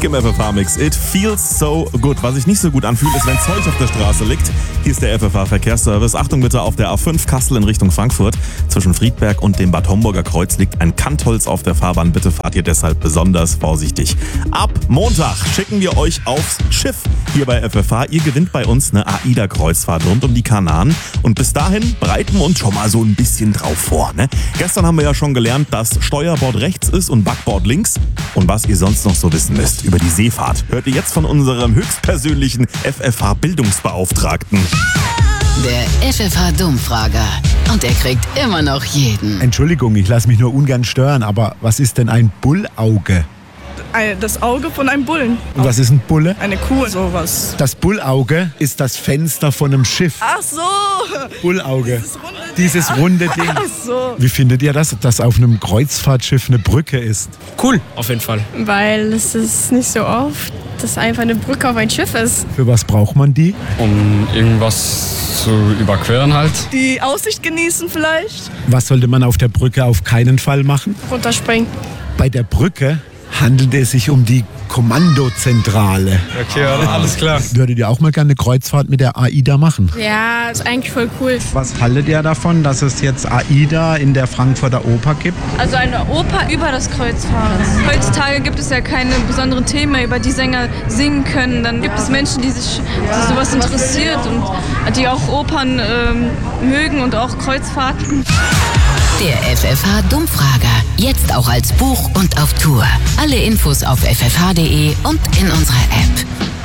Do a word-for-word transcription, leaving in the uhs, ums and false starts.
im F F H-Mix. It feels so good. Was sich nicht so gut anfühlt, ist, wenn Zeug auf der Straße liegt. Hier ist der F F H-Verkehrsservice. Achtung bitte, auf der A fünf Kassel in Richtung Frankfurt. Zwischen Friedberg und dem Bad Homburger Kreuz liegt ein Kantholz auf der Fahrbahn. Bitte fahrt ihr deshalb besonders vorsichtig. Ab Montag schicken wir euch aufs Schiff hier bei F F H. Ihr gewinnt bei uns eine AIDA-Kreuzfahrt rund um die Kanaren. Und bis dahin bereiten wir uns schon mal so ein bisschen drauf vor. Ne? Gestern haben wir ja schon gelernt, dass Steuerbord rechts ist und Backbord links. Und was ihr sonst noch so wissen müsst über die Seefahrt, hört ihr jetzt von unserem höchstpersönlichen F F H-Bildungsbeauftragten. Der F F H-Dummfrager. Und er kriegt immer noch jeden. Entschuldigung, ich lasse mich nur ungern stören, aber was ist denn ein Bullauge? Das Auge von einem Bullen. Und was ist ein Bulle? Eine Kuh, sowas. Das Bullauge ist das Fenster von einem Schiff. Ach so. Bullauge. Dieses runde Ding. Dieses runde Ding. Ach so. Wie findet ihr das, dass auf einem Kreuzfahrtschiff eine Brücke ist? Cool, auf jeden Fall. Weil es ist nicht so oft, dass einfach eine Brücke auf ein Schiff ist. Für was braucht man die? Um irgendwas zu überqueren halt. Die Aussicht genießen vielleicht. Was sollte man auf der Brücke auf keinen Fall machen? Runterspringen. Bei der Brücke handelt es sich um die Kommandozentrale. Okay, alles klar. Würdet ihr auch mal gerne eine Kreuzfahrt mit der AIDA machen? Ja, ist eigentlich voll cool. Was haltet ihr davon, dass es jetzt AIDA in der Frankfurter Oper gibt? Also eine Oper über das Kreuzfahren. Heutzutage gibt es ja keine besonderen Themen, über die Sänger singen können. Dann gibt es Menschen, die sich für sowas interessiert und die auch Opern ähm, mögen und auch Kreuzfahrten. Der F F H-Dummfrager. Jetzt auch als Buch und auf Tour. Alle Infos auf f f h punkt d e und in unserer App.